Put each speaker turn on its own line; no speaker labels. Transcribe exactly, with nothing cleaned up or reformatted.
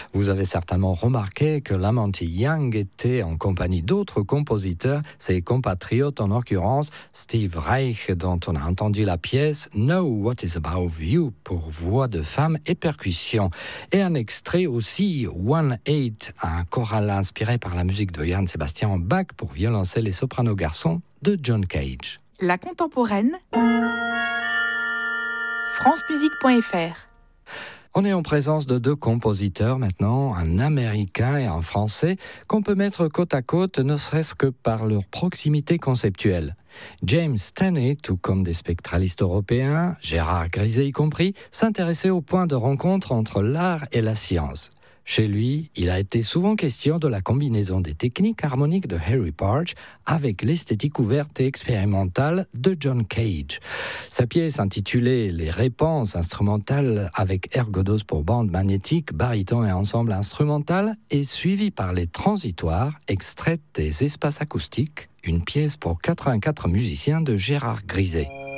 Vous avez certainement remarqué que Lamonti Young était en compagnie d'autres compositeurs, ses compatriotes en l'occurrence Steve Reich, dont on a entendu la pièce Know What Is Above You pour voix de femme et percussion, et un extrait aussi One Eight, un choral inspiré par la musique de Johann Sebastian Bach pour violoncelle et soprano garçon de John Cage.
La contemporaine, france musique point f r.
On est en présence de deux compositeurs maintenant, un américain et un français, qu'on peut mettre côte à côte, ne serait-ce que par leur proximité conceptuelle. James Staney, tout comme des spectralistes européens, Gérard Grisey y compris, s'intéressait au point de rencontre entre l'art et la science. Chez lui, il a été souvent question de la combinaison des techniques harmoniques de Harry Partch avec l'esthétique ouverte et expérimentale de John Cage. Sa pièce intitulée « Les réponses instrumentales avec ergodos pour bande magnétique, baryton et ensemble instrumental » est suivie par les transitoires extraites des espaces acoustiques, une pièce pour quatre-vingt-quatre musiciens de Gérard Grisey.